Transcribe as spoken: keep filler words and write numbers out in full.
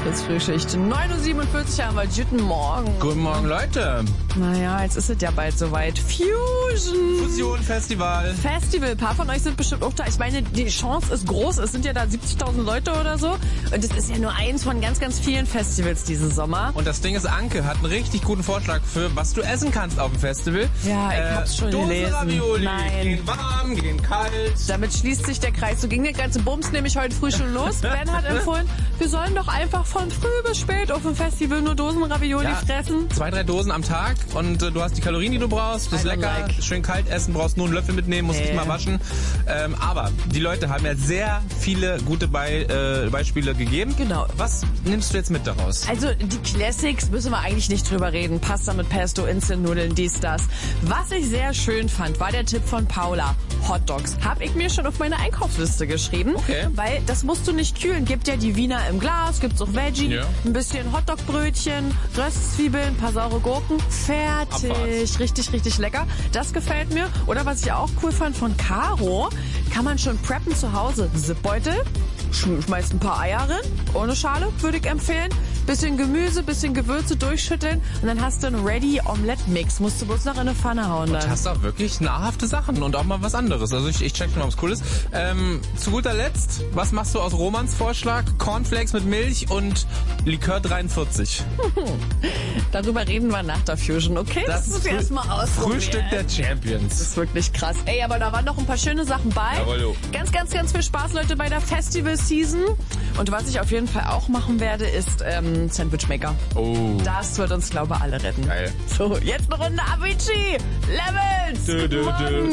Fritz Frühschicht. neun Uhr siebenundvierzig haben wir. Guten Morgen. Guten Morgen, Leute. Naja, jetzt ist es ja bald soweit. Fusion. Fusion Festival. Festival. Ein paar von euch sind bestimmt auch da. Ich meine, die Chance ist groß. Es sind ja da siebzigtausend Leute oder so. Und es ist ja nur eins von ganz, ganz vielen Festivals diesen Sommer. Und das Ding ist, Anke hat einen richtig guten Vorschlag für, was du essen kannst auf dem Festival. Ja, ich hab's schon Dose gelesen. Ravioli. Nein. Gehen warm, gehen kalt. Damit schließt sich der Kreis. So ging der ganze Bums nämlich heute früh schon los. Ben hat empfohlen, wir sollen doch einfach von früh bis spät auf dem Festival nur Dosen Ravioli Ja, fressen. Zwei, drei Dosen am Tag und äh, du hast die Kalorien, die du brauchst. Das ist I don't lecker. like. Schön kalt essen, brauchst nur einen Löffel mitnehmen, musst Nee. nicht mal waschen. Ähm, aber die Leute haben ja sehr viele gute Be äh, Beispiele gegeben. Genau. Was nimmst du jetzt mit daraus? Also die Classics müssen wir eigentlich nicht drüber reden. Pasta mit Pesto, Instant-Nudeln, dies, das. Was ich sehr schön fand, war der Tipp von Paula. Hot Dogs. Hab ich mir schon auf meine Einkaufsliste geschrieben. Okay. Weil das musst du nicht kühlen. Gibt ja die Wiener im Glas, gibt's auch Veggie, Ja. ein bisschen Hotdog-Brötchen, Röstzwiebeln, ein paar saure Gurken. Fertig. Abfahrt. Richtig, richtig lecker. Das gefällt mir. Oder was ich auch cool fand von Caro, kann man schon preppen zu Hause. Zipbeutel, sch- schmeißt ein paar Eier rein, ohne Schale, würde ich empfehlen. Bisschen Gemüse, bisschen Gewürze durchschütteln und dann hast du einen Ready Omelette Mix. Musst du bloß noch in eine Pfanne hauen dann. Hast auch wirklich nahrhafte Sachen und auch mal was anderes. Also ich, ich check schon mal, was cool ist. Ähm, zu guter Letzt, was machst du aus Romans Vorschlag? Cornflakes mit Milch und Likör dreiundvierzig. Darüber reden wir nach der Fusion, okay? Das muss ich Früh- erst mal ausprobieren. Frühstück der Champions. Das ist wirklich krass. Ey, aber da waren noch ein paar schöne Sachen bei. Jawohl, jo. Ganz, ganz, ganz viel Spaß, Leute, bei der Festival-Season. Und was ich auf jeden Fall auch machen werde, ist ähm, Sandwichmaker. Oh. Das wird uns, glaube ich, alle retten. Geil. So, jetzt eine Runde Avicii. Levels. Dö, dö, dö. Morgen.